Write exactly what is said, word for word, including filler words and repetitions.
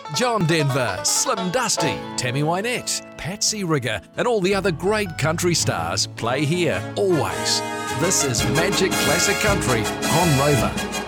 John Denver, Slim Dusty, Tammy Wynette, Patsy Rigger, and all the other great country stars play here, always. This is Magic Classic Country on Rover.